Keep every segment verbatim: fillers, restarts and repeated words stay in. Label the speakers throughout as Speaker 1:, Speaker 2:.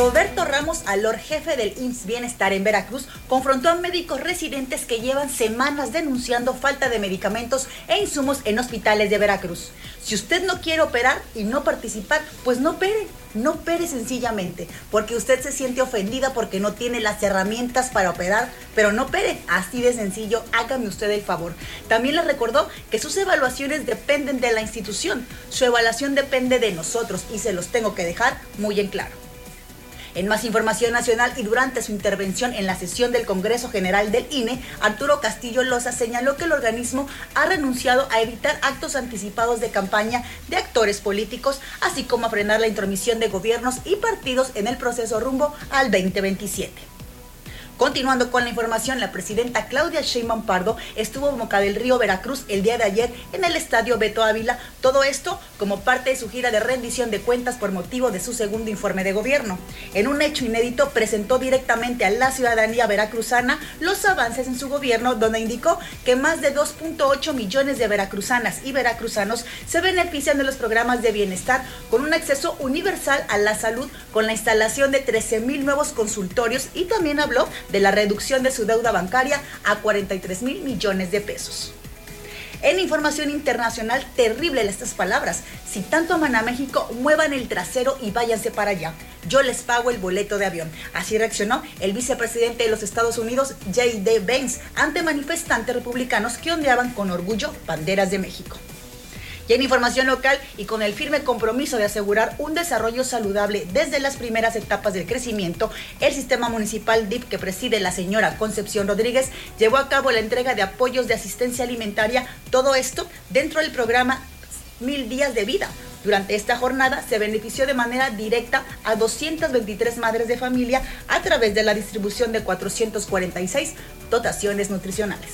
Speaker 1: Roberto Ramos Alor, jefe del I M S S Bienestar en Veracruz, confrontó a médicos residentes que llevan semanas denunciando falta de medicamentos e insumos en hospitales de Veracruz. Si usted no quiere operar y no participar, pues no opere, no opere sencillamente, porque usted se siente ofendida porque no tiene las herramientas para operar, pero no opere, así de sencillo, hágame usted el favor. También le recordó que sus evaluaciones dependen de la institución, su evaluación depende de nosotros y se los tengo que dejar muy en claro. En más información nacional y durante su intervención en la sesión del Congreso General del I N E, Arturo Castillo Loza señaló que el organismo ha renunciado a evitar actos anticipados de campaña de actores políticos, así como a frenar la intromisión de gobiernos y partidos en el proceso rumbo al veinte veintisiete. Continuando con la información, la presidenta Claudia Sheinbaum Pardo estuvo en Boca del Río, Veracruz, el día de ayer en el estadio Beto Ávila. Todo esto como parte de su gira de rendición de cuentas por motivo de su segundo informe de gobierno. En un hecho inédito, presentó directamente a la ciudadanía veracruzana los avances en su gobierno, donde indicó que más de dos punto ocho millones de veracruzanas y veracruzanos se benefician de los programas de bienestar con un acceso universal a la salud, con la instalación de trece mil nuevos consultorios, y también habló de la reducción de su deuda bancaria a cuarenta y tres mil millones de pesos. En información internacional, terrible estas palabras: si tanto aman a México, muevan el trasero y váyanse para allá. Yo les pago el boleto de avión. Así reaccionó el vicepresidente de los Estados Unidos, J D Vance, ante manifestantes republicanos que ondeaban con orgullo banderas de México. Y en información local, y con el firme compromiso de asegurar un desarrollo saludable desde las primeras etapas del crecimiento, el sistema municipal D I F que preside la señora Concepción Rodríguez llevó a cabo la entrega de apoyos de asistencia alimentaria, todo esto dentro del programa Mil Días de Vida. Durante esta jornada se benefició de manera directa a doscientas veintitrés madres de familia a través de la distribución de cuatrocientas cuarenta y seis dotaciones nutricionales.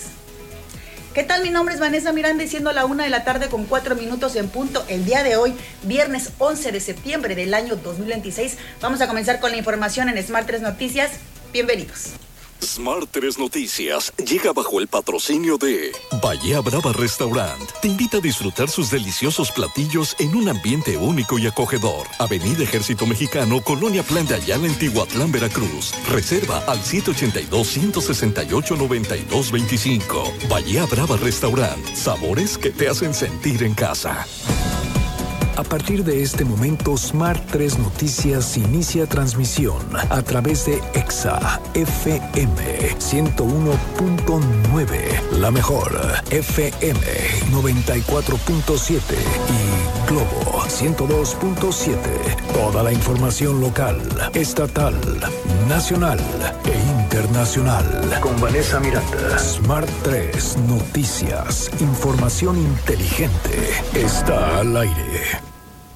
Speaker 1: ¿Qué tal? Mi nombre es Vanessa Miranda y siendo la una de la tarde con cuatro minutos en punto, el día de hoy, viernes once de septiembre del año dos mil veintiséis, vamos a comenzar con la información en Smart tres Noticias. Bienvenidos.
Speaker 2: Smart tres Noticias llega bajo el patrocinio de Bahía Brava Restaurant. Te invita a disfrutar sus deliciosos platillos en un ambiente único y acogedor. Avenida Ejército Mexicano, Colonia Plan de Ayala, en Tihuatlán, Veracruz. Reserva al siete ocho dos, uno seis ocho, nueve dos dos cinco. Bahía Brava Restaurant. Sabores que te hacen sentir en casa.
Speaker 3: A partir de este momento, Smart tres Noticias inicia transmisión a través de Exa F M ciento uno punto nueve, la mejor F M noventa y cuatro punto siete y Globo ciento dos punto siete. Toda la información local, estatal, nacional e internacional. Con Vanessa Miranda. Smart tres Noticias. Información inteligente. Está al aire.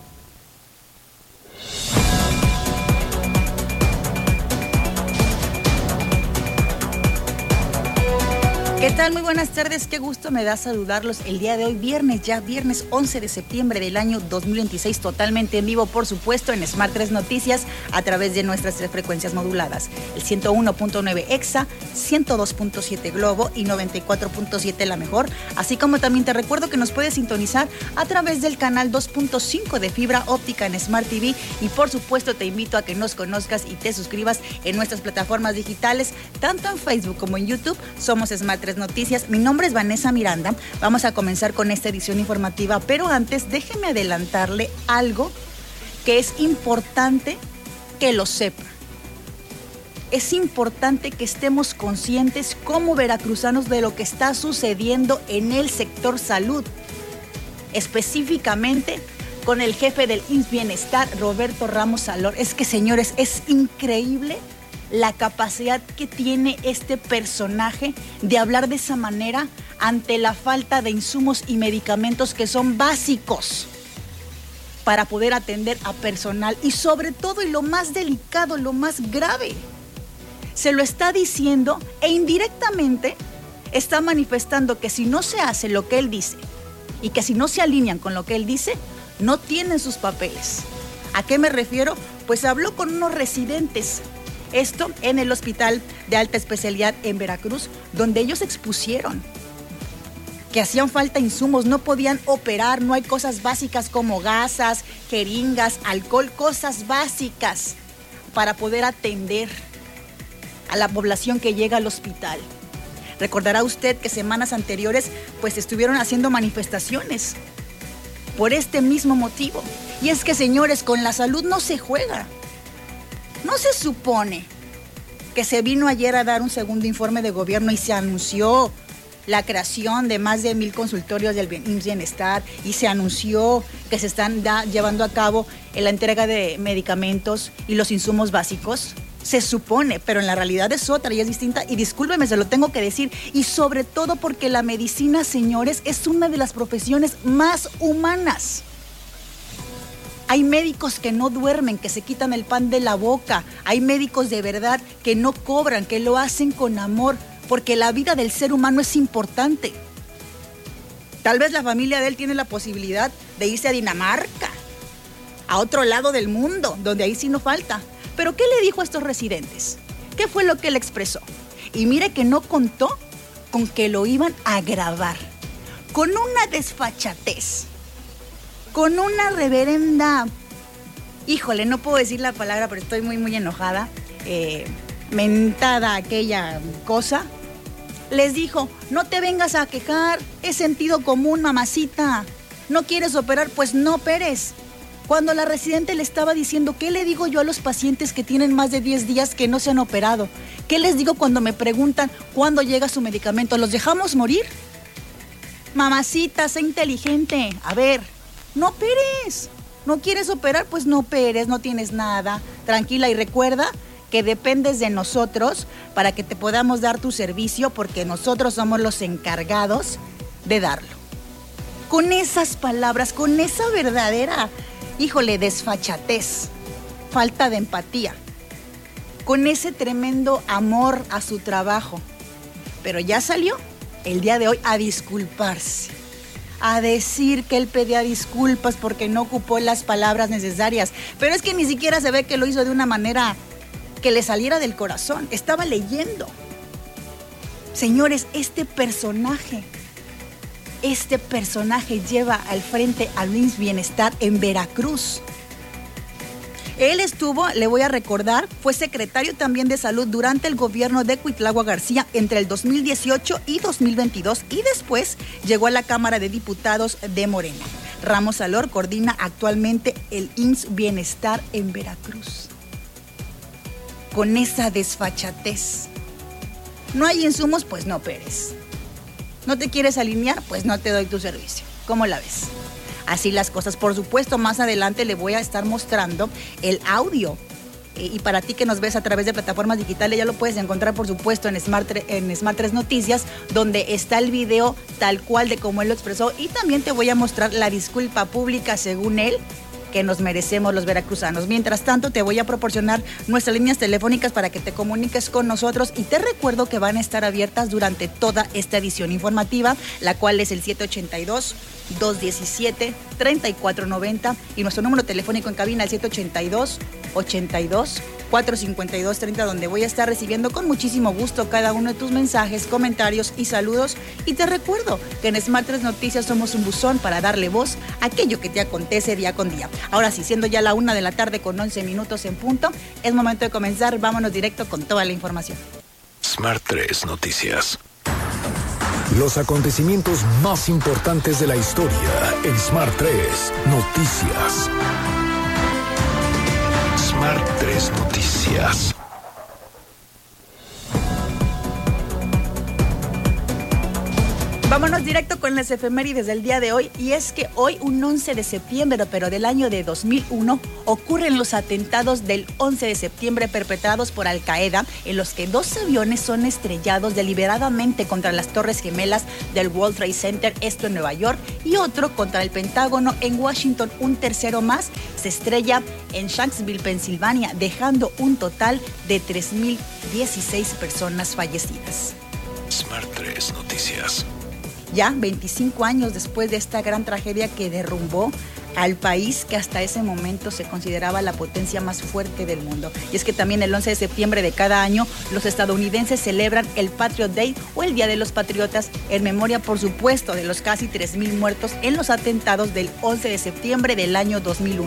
Speaker 1: ¿Qué tal? Muy buenas tardes, qué gusto me da saludarlos el día de hoy, viernes ya, viernes once de septiembre del año dos mil veintiséis, totalmente en vivo, por supuesto, en Smart tres Noticias, a través de nuestras tres frecuencias moduladas, el ciento uno punto nueve Exa, ciento dos punto siete Globo y noventa y cuatro punto siete La Mejor, así como también te recuerdo que nos puedes sintonizar a través del canal dos punto cinco de fibra óptica en Smart T V, y por supuesto te invito a que nos conozcas y te suscribas en nuestras plataformas digitales, tanto en Facebook como en YouTube. Somos Smart tres Noticias. Mi nombre es Vanessa Miranda. Vamos a comenzar con esta edición informativa, pero antes déjeme adelantarle algo que es importante que lo sepa. Es importante que estemos conscientes como veracruzanos de lo que está sucediendo en el sector salud, específicamente con el jefe del I M S S Bienestar, Roberto Ramos Alor. Es que, señores, es increíble la capacidad que tiene este personaje de hablar de esa manera ante la falta de insumos y medicamentos que son básicos para poder atender a personal, y sobre todo, y lo más delicado, lo más grave, se lo está diciendo e indirectamente está manifestando que si no se hace lo que él dice y que si no se alinean con lo que él dice, no tienen sus papeles. ¿A qué me refiero? Pues habló con unos residentes, esto en el Hospital de Alta Especialidad en Veracruz, donde ellos expusieron que hacían falta insumos, no podían operar, no hay cosas básicas como gasas, jeringas, alcohol, cosas básicas. para poder atender a la población que llega al hospital. Recordará usted que semanas anteriores pues estuvieron haciendo manifestaciones por este mismo motivo. Y es que, señores, con la salud no se juega. No se supone que se vino ayer a dar un segundo informe de gobierno y se anunció la creación de más de mil consultorios del I M S S Bienestar y se anunció que se están da, llevando a cabo la entrega de medicamentos y los insumos básicos. Se supone, pero en la realidad es otra y es distinta, y discúlpeme, se lo tengo que decir, y sobre todo porque la medicina, señores, es una de las profesiones más humanas. Hay médicos que no duermen, que se quitan el pan de la boca, hay médicos de verdad que no cobran, que lo hacen con amor, porque la vida del ser humano es importante. Tal vez la familia de él tiene la posibilidad de irse a Dinamarca, a otro lado del mundo, donde ahí sí no falta. Pero ¿qué le dijo a estos residentes? ¿Qué fue lo que él expresó? Y mire que no contó con que lo iban a grabar, con una desfachatez, con una reverenda, híjole, no puedo decir la palabra, pero estoy muy, muy enojada, eh, mentada aquella cosa. Les dijo, no te vengas a quejar, es sentido común, mamacita. ¿No quieres operar? Pues no operes. Cuando la residente le estaba diciendo, ¿qué le digo yo a los pacientes que tienen más de diez días que no se han operado? ¿Qué les digo cuando me preguntan cuándo llega su medicamento? ¿Los dejamos morir? Mamacita, sé inteligente. A ver, no operes. ¿No quieres operar? Pues no operes, no tienes nada. Tranquila y recuerda que dependes de nosotros para que te podamos dar tu servicio, porque nosotros somos los encargados de darlo. Con esas palabras, con esa verdadera, híjole, desfachatez, falta de empatía, con ese tremendo amor a su trabajo. Pero ya salió el día de hoy a disculparse, a decir que él pedía disculpas porque no ocupó las palabras necesarias. Pero es que ni siquiera se ve que lo hizo de una manera que le saliera del corazón. Estaba leyendo. Señores, este personaje, este personaje lleva al frente al I M S S Bienestar en Veracruz. Él estuvo, le voy a recordar, fue secretario también de Salud durante el gobierno de Cuitlahua García entre el dos mil dieciocho y dos mil veintidós, y después llegó a la Cámara de Diputados de Morena. Ramos Salor coordina actualmente el I M S S Bienestar en Veracruz. Con esa desfachatez. No hay insumos, pues no operes. ¿No te quieres alinear? Pues no te doy tu servicio. ¿Cómo la ves? Así las cosas. Por supuesto, más adelante le voy a estar mostrando el audio. Y para ti que nos ves a través de plataformas digitales, ya lo puedes encontrar, por supuesto, en Smart, en Smart tres Noticias, donde está el video tal cual de cómo él lo expresó. Y también te voy a mostrar la disculpa pública, según él, que nos merecemos los veracruzanos. Mientras tanto, te voy a proporcionar nuestras líneas telefónicas para que te comuniques con nosotros, y te recuerdo que van a estar abiertas durante toda esta edición informativa, la cual es el siete ocho dos, dos uno siete, tres cuatro nueve cero y nuestro número telefónico en cabina el siete ocho dos, ocho dos, cuatro cinco dos tres cero, donde voy a estar recibiendo con muchísimo gusto cada uno de tus mensajes, comentarios y saludos. Y te recuerdo que en Smart tres Noticias somos un buzón para darle voz a aquello que te acontece día con día. Ahora sí, siendo ya la una de la tarde con once minutos en punto, es momento de comenzar. Vámonos directo con toda la información.
Speaker 3: Smart tres Noticias. Los acontecimientos más importantes de la historia en Smart tres Noticias. Smart tres Noticias.
Speaker 1: Vámonos directo con las efemérides del día de hoy, y es que hoy, un once de septiembre, pero del año de dos mil uno, ocurren los atentados del once de septiembre perpetrados por Al Qaeda, en los que dos aviones son estrellados deliberadamente contra las Torres Gemelas del World Trade Center, esto en Nueva York, y otro contra el Pentágono en Washington. Un tercero más se estrella en Shanksville, Pensilvania, dejando un total de tres mil dieciséis personas fallecidas.
Speaker 3: Smart tres Noticias.
Speaker 1: Ya veinticinco años después de esta gran tragedia que derrumbó al país que hasta ese momento se consideraba la potencia más fuerte del mundo. Y es que también el once de septiembre de cada año los estadounidenses celebran el Patriot Day, o el Día de los Patriotas, en memoria, por supuesto, de los casi tres mil muertos en los atentados del once de septiembre del año dos mil uno.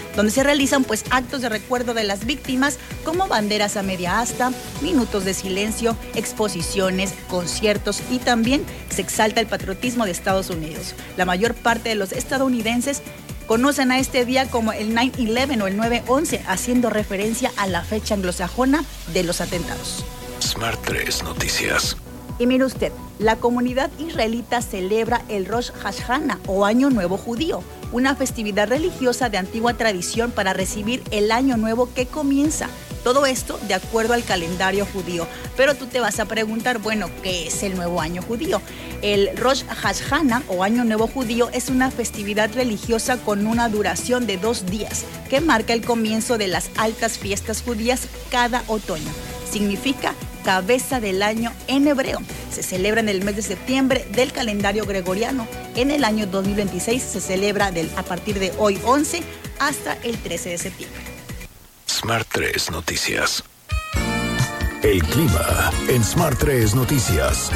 Speaker 1: donde se realizan pues actos de recuerdo de las víctimas como banderas a media asta, minutos de silencio, exposiciones, conciertos y también se exalta el patriotismo de Estados Unidos. La mayor parte de los estadounidenses conocen a este día como el nueve once o el nueve once, haciendo referencia a la fecha anglosajona de los atentados.
Speaker 3: Smart tres Noticias.
Speaker 1: Y mire usted, la comunidad israelita celebra el Rosh Hashanah o Año Nuevo Judío, una festividad religiosa de antigua tradición para recibir el año nuevo que comienza. Todo esto de acuerdo al calendario judío. Pero tú te vas a preguntar, bueno, ¿qué es el nuevo año judío? El Rosh Hashanah o Año Nuevo Judío es una festividad religiosa con una duración de dos días que marca el comienzo de las altas fiestas judías cada otoño. Significa cabeza del año en hebreo. Se celebra en el mes de septiembre del calendario gregoriano. En el año dos mil veintiséis se celebra del, a partir de hoy once hasta el trece de septiembre.
Speaker 3: Smart tres Noticias. El clima en Smart tres Noticias.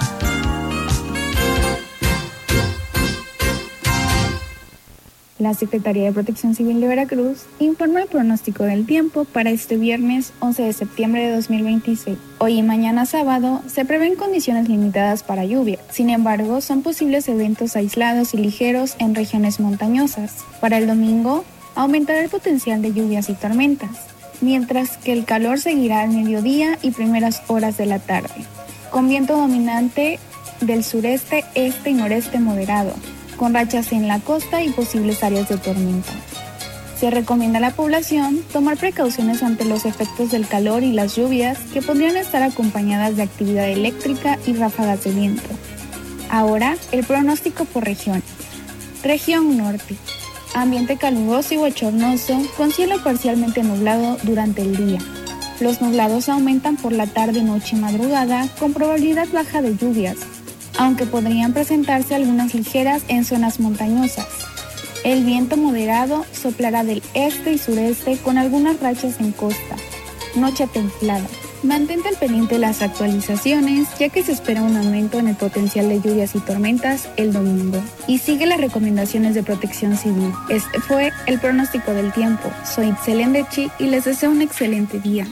Speaker 4: La Secretaría de Protección Civil de Veracruz informa el pronóstico del tiempo para este viernes once de septiembre de dos mil veintiséis. Hoy y mañana sábado se prevén condiciones limitadas para lluvia. Sin embargo, son posibles eventos aislados y ligeros en regiones montañosas. Para el domingo, aumentará el potencial de lluvias y tormentas, mientras que el calor seguirá al mediodía y primeras horas de la tarde, con viento dominante del sureste, este y noreste moderado, con rachas en la costa y posibles áreas de tormenta. Se recomienda a la población tomar precauciones ante los efectos del calor y las lluvias que podrían estar acompañadas de actividad eléctrica y ráfagas de viento. Ahora, el pronóstico por región. Región norte. Ambiente caluroso y bochornoso con cielo parcialmente nublado durante el día. Los nublados aumentan por la tarde, noche y madrugada con probabilidad baja de lluvias, aunque podrían presentarse algunas ligeras en zonas montañosas. El viento moderado soplará del este y sureste con algunas rachas en costa. Noche templada. Mantente al pendiente de las actualizaciones, ya que se espera un aumento en el potencial de lluvias y tormentas el domingo. Y sigue las recomendaciones de Protección Civil. Este fue el pronóstico del tiempo. Soy Itzel Dechi y les deseo un excelente día.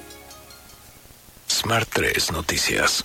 Speaker 3: Smart tres Noticias.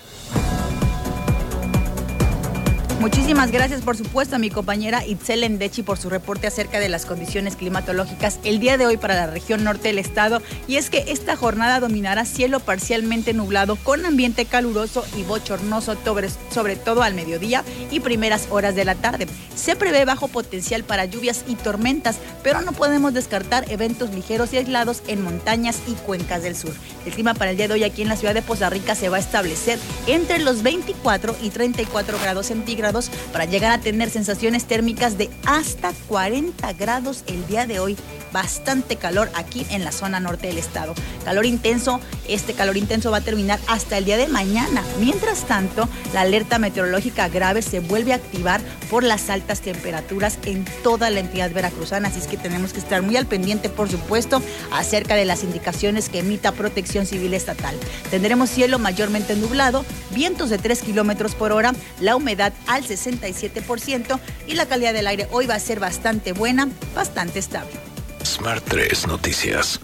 Speaker 1: Muchísimas gracias, por supuesto, a mi compañera Itzel Dechi por su reporte acerca de las condiciones climatológicas el día de hoy para la región norte del estado. Y es que esta jornada dominará cielo parcialmente nublado con ambiente caluroso y bochornoso, sobre todo al mediodía y primeras horas de la tarde. Se prevé bajo potencial para lluvias y tormentas, pero no podemos descartar eventos ligeros y aislados en montañas y cuencas del sur. El clima para el día de hoy aquí en la ciudad de Poza Rica se va a establecer entre los veinticuatro y treinta y cuatro grados centígrados para llegar a tener sensaciones térmicas de hasta cuarenta grados el día de hoy. Bastante calor aquí en la zona norte del estado. Calor intenso, este calor intenso va a terminar hasta el día de mañana. Mientras tanto, la alerta meteorológica grave se vuelve a activar por las altas temperaturas en toda la entidad veracruzana. Así es que tenemos que estar muy al pendiente, por supuesto, acerca de las indicaciones que emita Protección Civil Estatal. Tendremos cielo mayormente nublado, vientos de tres kilómetros por hora, la humedad al sesenta y siete por ciento y la calidad del aire hoy va a ser bastante buena, bastante estable.
Speaker 3: Smart tres Noticias.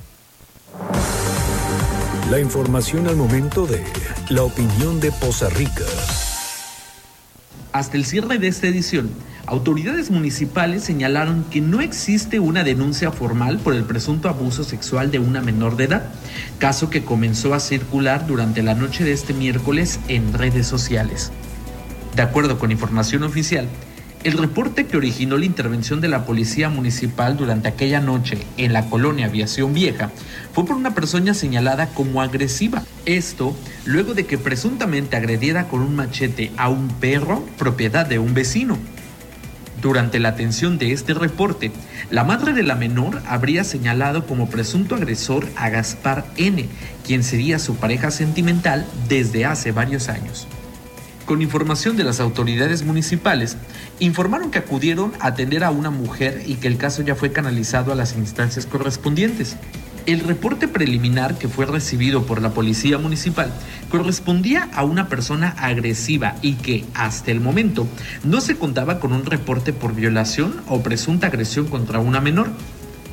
Speaker 3: La información al momento de la opinión de Poza Rica.
Speaker 5: Hasta el cierre de esta edición, autoridades municipales señalaron que no existe una denuncia formal por el presunto abuso sexual de una menor de edad, caso que comenzó a circular durante la noche de este miércoles en redes sociales. De acuerdo con información oficial, el reporte que originó la intervención de la policía municipal durante aquella noche en la colonia Aviación Vieja fue por una persona señalada como agresiva. Esto luego de que presuntamente agrediera con un machete a un perro propiedad de un vecino. Durante la atención de este reporte, la madre de la menor habría señalado como presunto agresor a Gaspar N., quien sería su pareja sentimental desde hace varios años. Con información de las autoridades municipales, informaron que acudieron a atender a una mujer y que el caso ya fue canalizado a las instancias correspondientes. El reporte preliminar que fue recibido por la policía municipal correspondía a una persona agresiva y que, hasta el momento, no se contaba con un reporte por violación o presunta agresión contra una menor.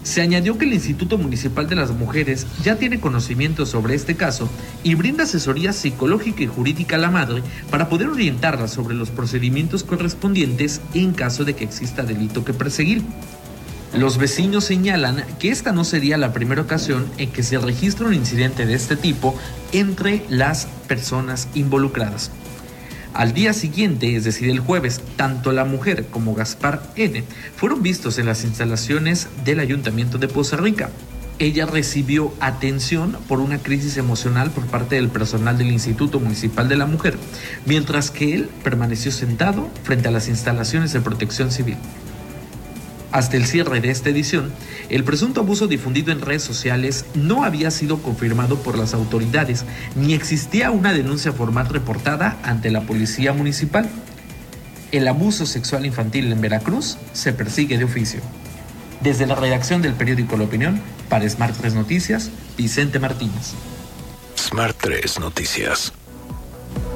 Speaker 5: Se añadió que el Instituto Municipal de las Mujeres ya tiene conocimiento sobre este caso y brinda asesoría psicológica y jurídica a la madre para poder orientarla sobre los procedimientos correspondientes en caso de que exista delito que perseguir. Los vecinos señalan que esta no sería la primera ocasión en que se registra un incidente de este tipo entre las personas involucradas. Al día siguiente, es decir, el jueves, tanto la mujer como Gaspar N. fueron vistos en las instalaciones del Ayuntamiento de Poza Rica. Ella recibió atención por una crisis emocional por parte del personal del Instituto Municipal de la Mujer, mientras que él permaneció sentado frente a las instalaciones de Protección Civil. Hasta el cierre de esta edición, el presunto abuso difundido en redes sociales no había sido confirmado por las autoridades, ni existía una denuncia formal reportada ante la Policía Municipal. El abuso sexual infantil en Veracruz se persigue de oficio. Desde la redacción del periódico La Opinión, para Smart tres Noticias, Vicente Martínez.
Speaker 3: Smart tres Noticias.